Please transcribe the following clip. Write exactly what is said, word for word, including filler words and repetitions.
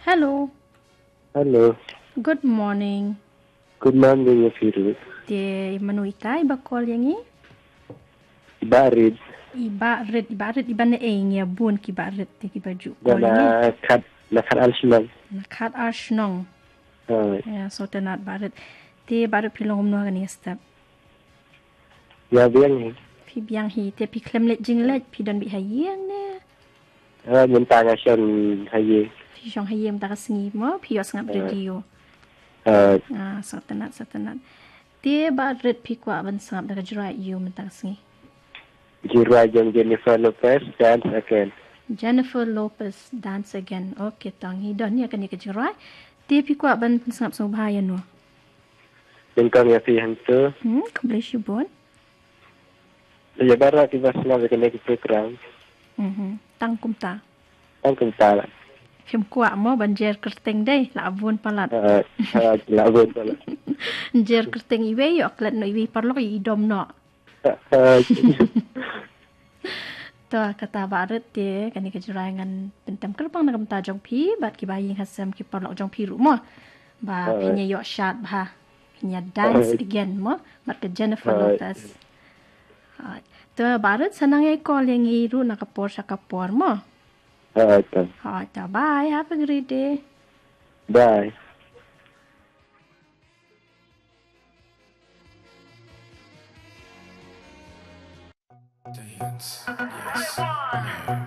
Hello, Hello. good morning. Good morning, Firu. Te manuita iba call yang i? Barid. Iba red, iba red, iba na eh ngia bun ki ba red te ki baju Na call yang i. kat na kat alsman. Nakat arsnong. Uh, Ya, so tenat ba red. Te ba red pilong umno kan step. ya biang Pi biang hi te pi klem let jing let pi don bi hayeng ne. uh, minta ngasion haye. Pi jong hayeng ta kasengi mo pi yos ngap radio. Uh, Ah, so tenat, so tenat. Te ba red pi kwa ban sangap da kajrai you mentang sengi. Jirwa jong Jennifer Lopez dance again. Jennifer Lopez dance again. Okay, tang hi don ya kan ni kajrai. Te pi kwa ban sangap so bahaya no. Bengkong ya fi hantu. Hmm, boleh syubun. Ya barat di basna ke nek program. Mhm. Tang kum ta. Ang kentala. Phim kwa mo banjer kerteng dai la abun palat. Uh, uh, labun pala. Jer kerteng iwe yo aklat no iwe parlok i idom no. Uh, To kata barat te kani kejerangan pentem kerbang nak ta jong pi bat ki baying hasam ki parlok jong pi ru mo. Ba pinya yo shot ba. Pinya dance again mo bat ke Jennifer Lopez. Ha. To barat sanang e call yang iru nakapor sa kapor mo. uh, Ha, ta bye. Have a great day. Bye. Dance, yes, no.